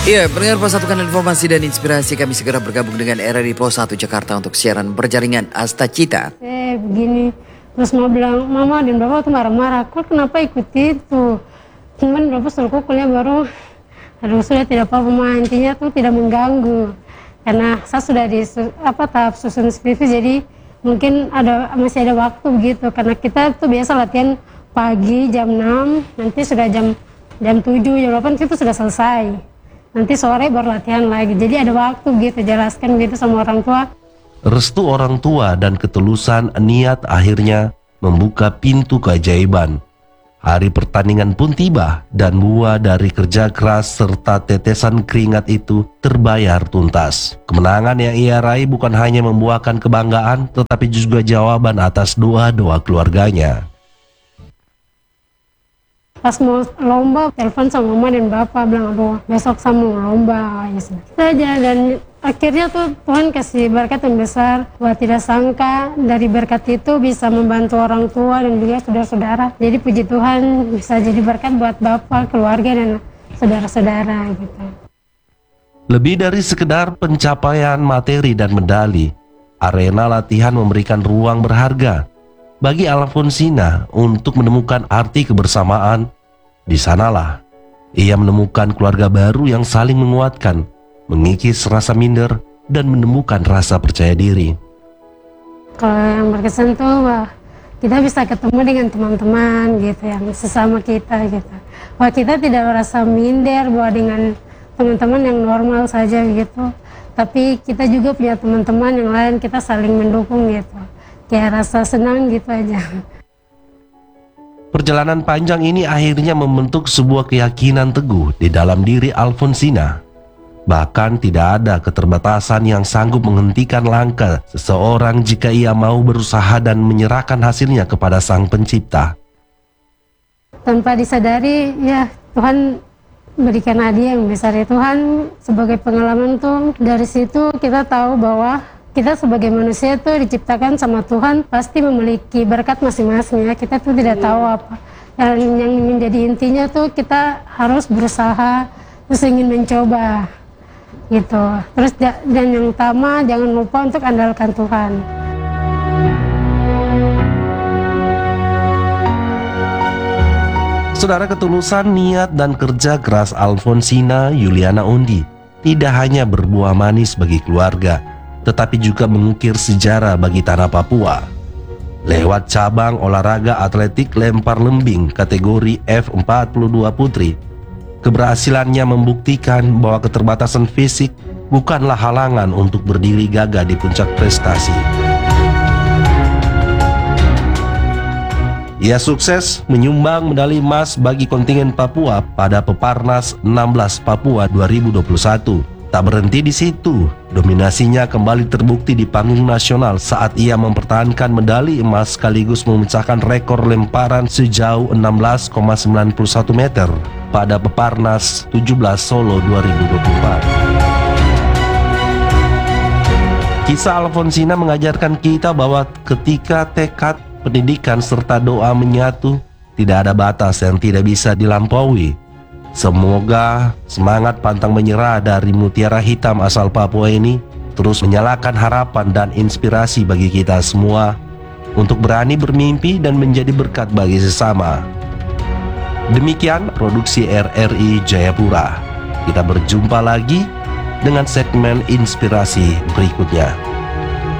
Iya, pendengar Pos 1 Kanal Informasi dan Inspirasi, kami segera bergabung dengan RRI Pos 1 Jakarta untuk siaran berjaringan Asta Cita. Begini, terus mau bilang, mama dan bapak tuh marah-marah, kok kenapa ikut itu? Cuman bapak suruh kuliah baru, aduh sudah tidak apa-apa, intinya tuh tidak mengganggu. Karena saya sudah di tahap susun skripsi, jadi mungkin masih ada waktu begitu. Karena kita tuh biasa latihan pagi jam 6, nanti sudah jam 7, jam 8 itu sudah selesai. Nanti sore baru latihan lagi, jadi ada waktu gitu, jelaskan gitu sama orang tua. Restu orang tua dan ketulusan niat akhirnya membuka pintu keajaiban. Hari pertandingan pun tiba dan buah dari kerja keras serta tetesan keringat itu terbayar tuntas. Kemenangan yang ia raih bukan hanya membuahkan kebanggaan, tetapi juga jawaban atas doa-doa keluarganya. Pas mau lomba, telepon sama mama dan bapak, bilang, aduh besok saya mau lomba. Ya saja, dan akhirnya tuh Tuhan kasih berkat yang besar. Wah, tidak sangka dari berkat itu bisa membantu orang tua dan juga saudara-saudara. Jadi puji Tuhan bisa jadi berkat buat bapak, keluarga, dan saudara-saudara gitu. Lebih dari sekedar pencapaian materi dan medali, arena latihan memberikan ruang berharga bagi Alfonsina untuk menemukan arti kebersamaan. Di sanalah ia menemukan keluarga baru yang saling menguatkan, mengikis rasa minder, dan menemukan rasa percaya diri. Kalau yang berkesan tuh, wah, kita bisa ketemu dengan teman-teman gitu, yang sesama kita gitu. Wah, kita tidak merasa minder bahwa dengan teman-teman yang normal saja gitu. Tapi kita juga punya teman-teman yang lain, kita saling mendukung gitu. Kayak rasa senang gitu aja. Perjalanan panjang ini akhirnya membentuk sebuah keyakinan teguh di dalam diri Alfonsina. Bahkan tidak ada keterbatasan yang sanggup menghentikan langkah seseorang jika ia mau berusaha dan menyerahkan hasilnya kepada Sang Pencipta. Tanpa disadari, ya Tuhan berikan hadiah yang besar ya. Tuhan sebagai pengalaman tuh, dari situ kita tahu bahwa kita sebagai manusia tuh diciptakan sama Tuhan pasti memiliki berkat masing-masing ya. Kita tuh tidak tahu apa. Dan yang menjadi intinya tuh kita harus berusaha, terus ingin mencoba gitu. Terus dan yang utama jangan lupa untuk andalkan Tuhan. Saudara, ketulusan niat dan kerja keras Alfonsina Yuliana Undi tidak hanya berbuah manis bagi keluarga, tetapi juga mengukir sejarah bagi tanah Papua. Lewat cabang olahraga atletik lempar lembing kategori F42 putri, keberhasilannya membuktikan bahwa keterbatasan fisik bukanlah halangan untuk berdiri gagah di puncak prestasi. Ia sukses menyumbang medali emas bagi kontingen Papua pada Peparnas 16 Papua 2021. Tak berhenti di situ, dominasinya kembali terbukti di panggung nasional saat ia mempertahankan medali emas sekaligus memecahkan rekor lemparan sejauh 16,91 meter pada Peparnas 17 Solo 2024. Kisah Alfonsina mengajarkan kita bahwa ketika tekad, pendidikan serta doa menyatu, tidak ada batas yang tidak bisa dilampaui. Semoga semangat pantang menyerah dari mutiara hitam asal Papua ini terus menyalakan harapan dan inspirasi bagi kita semua untuk berani bermimpi dan menjadi berkat bagi sesama. Demikian produksi RRI Jayapura. Kita berjumpa lagi dengan segmen inspirasi berikutnya.